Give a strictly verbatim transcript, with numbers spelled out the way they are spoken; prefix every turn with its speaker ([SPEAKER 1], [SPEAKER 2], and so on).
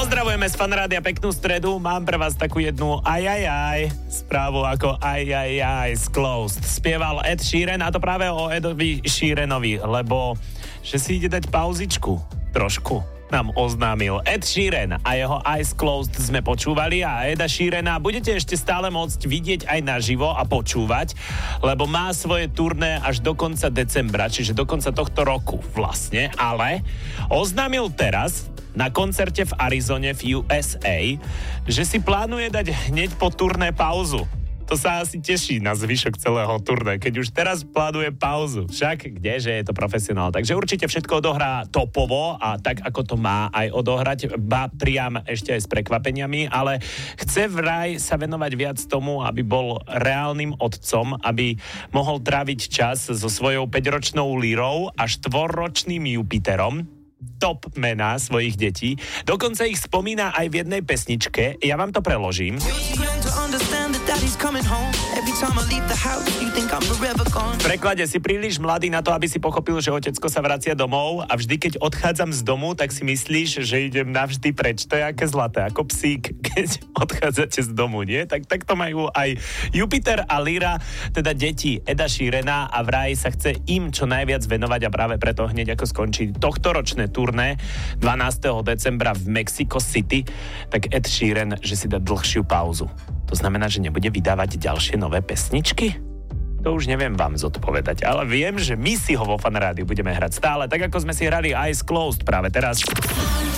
[SPEAKER 1] Pozdravujeme z Fanrádia, peknú stredu. Mám pre vás takú jednu aj aj aj správu ako aj aj aj s Closed. Spieval Ed Sheeran, a to práve o Edovi Sheeranovi, lebo že si ide dať pauzičku trošku, nám oznámil Ed Sheeran a jeho Eyes Closed sme počúvali a Eda Sheerana budete ešte stále môcť vidieť aj naživo a počúvať, lebo má svoje turné až do konca decembra, čiže do konca tohto roku vlastne, ale oznámil teraz na koncerte v Arizone v U S A, že si plánuje dať hneď po turné pauzu. To sa asi teší na zvyšok celého turné, keď už teraz plánuje pauzu. Však kdeže je to profesionál. Takže určite všetko odohrá topovo a tak, ako to má aj odohrať, ba priam ešte aj s prekvapeniami, ale chce vraj sa venovať viac tomu, aby bol reálnym otcom, aby mohol tráviť čas so svojou päťročnou Lyrou a štvorročným Jupiterom, top mená svojich detí. Dokonca ich spomína aj v jednej pesničke. Ja vám to preložím. V preklade: si príliš mladý na to, aby si pochopil, že otecko sa vracia domov a vždy, keď odchádzam z domu, tak si myslíš, že idem navždy preč. To je aké zlaté, ako psík, keď odchádzate z domu, nie? Tak, tak to majú aj Jupiter a Lyra, teda deti Eda Sheerana, a vraj sa chce im čo najviac venovať a práve preto hneď ako skončí tohtoročné turné dvanásteho decembra v Mexico City, tak Ed Sheeran, že si dá dlhšiu pauzu. To znamená, že nebude vydávať ďalšie nové pesničky? To už neviem vám zodpovedať, ale viem, že my si ho vo Fanrádiu budeme hrať stále, tak ako sme si hrali Eyes Closed práve teraz.